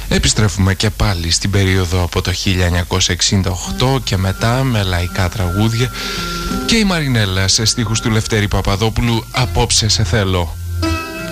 Επιστρέφουμε και πάλι στην περίοδο από το 1968 και μετά με λαϊκά τραγούδια και η Μαρινέλα σε στίχους του Λευτέρη Παπαδόπουλου, «Απόψε σε θέλω».